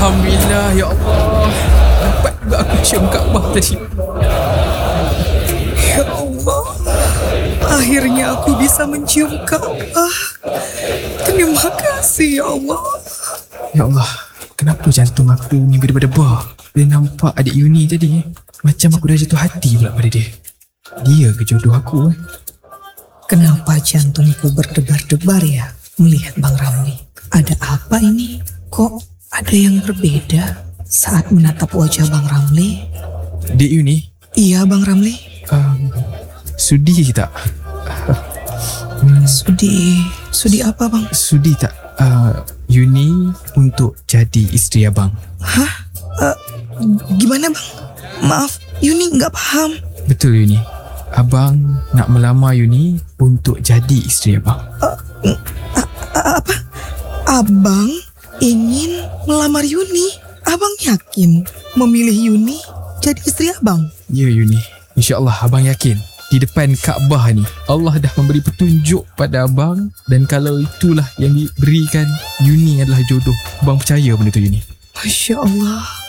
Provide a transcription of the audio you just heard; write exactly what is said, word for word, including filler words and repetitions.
Alhamdulillah, ya Allah. Dapat juga aku cium Kaabah tadi. Ya Allah, akhirnya aku bisa mencium Kaabah. Terima kasih ya Allah. Ya Allah, kenapa jantung aku ni berdebar-debar? Dia nampak adik Yuni tadi. Macam aku dah jatuh hati pula pada dia. Dia ke jodoh aku? Kenapa jantungku berdebar-debar ya melihat Bang Ramli? Ada apa ini? Kok ada yang berbeda saat menatap wajah Bang Ramli? Dek Yuni, Iya Bang Ramli. um, sudi tak? Sudi, sudi apa Bang? Sudi tak uh, Yuni untuk jadi isteri abang? Hah? Uh, gimana Bang? Maaf, Yuni nggak paham. Betul Yuni. Abang nak melamar Yuni untuk jadi isteri abang. Uh, a- a- apa? Abang ingin melamar Yuni? Abang yakin memilih Yuni jadi istri abang? Ya Yuni, InsyaAllah abang yakin di depan Kaabah ni Allah dah memberi petunjuk pada abang, dan kalau itulah yang diberikan, Yuni adalah jodoh. Abang percaya benda tu Yuni? Masya Allah.